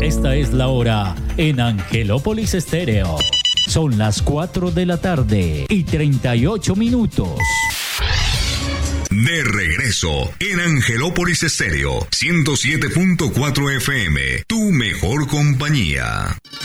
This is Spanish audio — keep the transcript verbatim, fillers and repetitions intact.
Esta es la hora en Angelópolis Estéreo. Son las cuatro de la tarde y treinta y ocho minutos. De regreso en Angelópolis Estéreo ciento siete punto cuatro F M, tu mejor compañía.